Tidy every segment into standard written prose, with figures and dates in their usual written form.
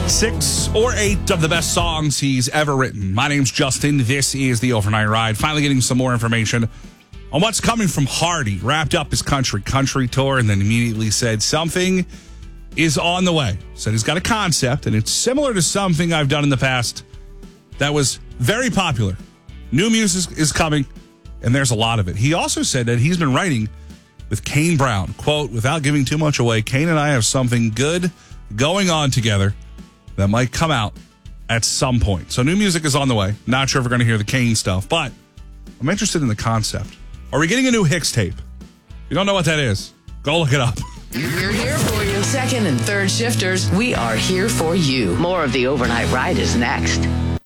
6 or 8 of the best songs he's ever written. My name's Justin. This is the Overnight Ride. Finally getting some more information on what's coming from Hardy. Wrapped up his country tour and then immediately said something is on the way. Said he's got a concept, and it's similar to something I've done in the past that was very popular. New music is coming, and there's a lot of it. He also said that he's been writing with Kane Brown. Quote, without giving too much away, Kane and I have something good going on together that might come out at some point. So new music is on the way. Not sure if we're going to hear the Kane stuff, but I'm interested in the concept. Are we getting a new Hicks tape? If you don't know what that is, go look it up. We're here for you. Second and third shifters, we are here for you. More of the Overnight Ride is next.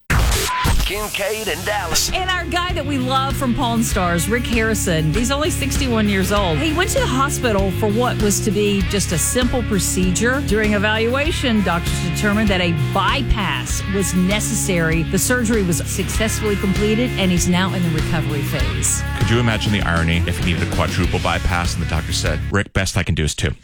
Kincaid and Dallas. And our guy that we love from Pawn Stars, Rick Harrison, he's only 61 years old. He went to the hospital for what was to be just a simple procedure. During evaluation, doctors determined that a bypass was necessary. The surgery was successfully completed, and he's now in the recovery phase. Could you imagine the irony if he needed a quadruple bypass and the doctor said, Rick, best I can do is 2?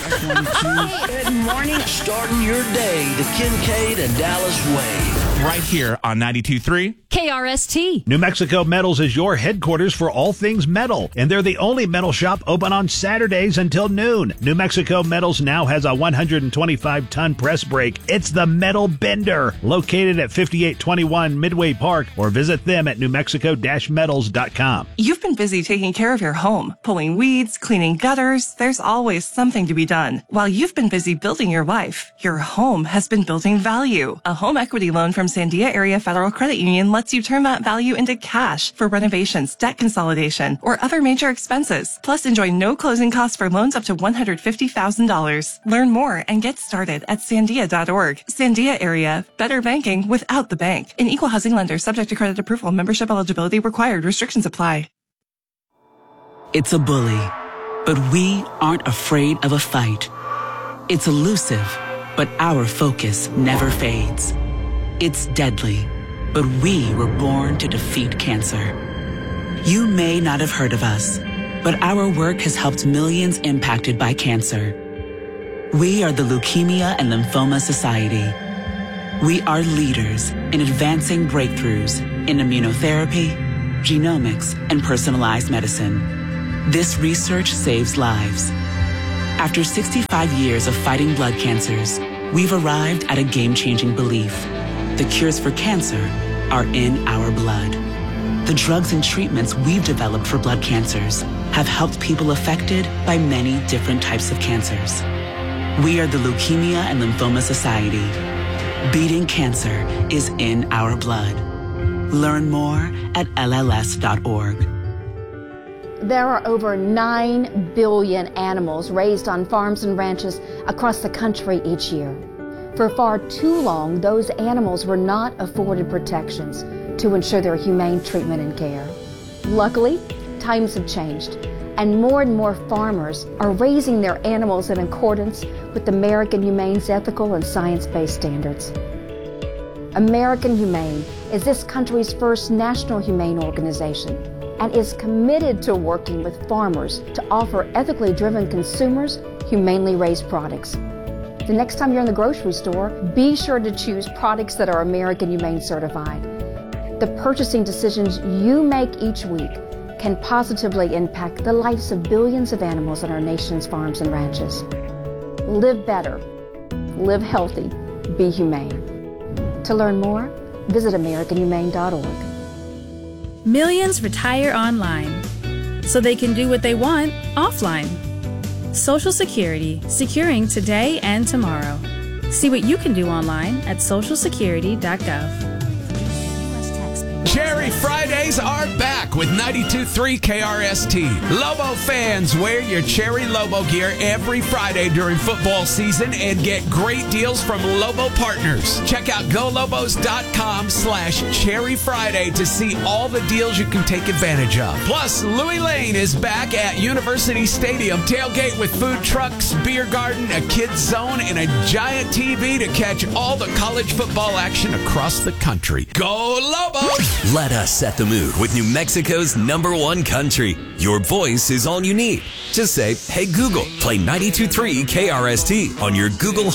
Good morning. Starting your day the Kincaid and Dallas way. Right here on 92.3. KRST. New Mexico Metals is your headquarters for all things metal, and they're the only metal shop open on Saturdays until noon. New Mexico Metals now has a 125-ton press brake. It's the Metal Bender, located at 5821 Midway Park, or visit them at newmexico-metals.com. You've been busy taking care of your home, pulling weeds, cleaning gutters. There's always something to be done. While you've been busy building your life, your home has been building value. A home equity loan from Sandia Area Federal Credit Union lets you turn that value into cash for renovations, debt consolidation, or other major expenses. Plus, enjoy no closing costs for loans up to $150,000. Learn more and get started at sandia.org. Sandia Area, better banking without the bank. An equal housing lender subject to credit approval. Membership eligibility required. Restrictions apply. It's a bully, but we aren't afraid of a fight. It's elusive, but our focus never fades. It's deadly, but we were born to defeat cancer. You may not have heard of us, but our work has helped millions impacted by cancer. We are the Leukemia and Lymphoma Society. We are leaders in advancing breakthroughs in immunotherapy, genomics, and personalized medicine. This research saves lives. After 65 years of fighting blood cancers, we've arrived at a game-changing belief. The cures for cancer are in our blood. The drugs and treatments we've developed for blood cancers have helped people affected by many different types of cancers. We are the Leukemia and Lymphoma Society. Beating cancer is in our blood. Learn more at LLS.org. There are over 9 billion animals raised on farms and ranches across the country each year. For far too long, those animals were not afforded protections to ensure their humane treatment and care. Luckily, times have changed, and more farmers are raising their animals in accordance with American Humane's ethical and science-based standards. American Humane is this country's first national humane organization and is committed to working with farmers to offer ethically driven consumers humanely raised products. The next time you're in the grocery store, be sure to choose products that are American Humane certified. The purchasing decisions you make each week can positively impact the lives of billions of animals on our nation's farms and ranches. Live better, live healthy, be humane. To learn more, visit AmericanHumane.org. Millions retire online so they can do what they want offline. Social Security, securing today and tomorrow. See what you can do online at socialsecurity.gov. Cherry Fridays are back with 92.3 KRST. Lobo fans, wear your Cherry Lobo gear every Friday during football season and get great deals from Lobo partners. Check out golobos.com/Cherry Friday to see all the deals you can take advantage of. Plus, Louis Lane is back at University Stadium. Tailgate with food trucks, beer garden, a kids zone, and a giant TV to catch all the college football action across the country. Go Lobos! Let us set the mood with New Mexico's #1 country. Your voice is all you need. Just say, hey Google, play 92.3 KRST on your Google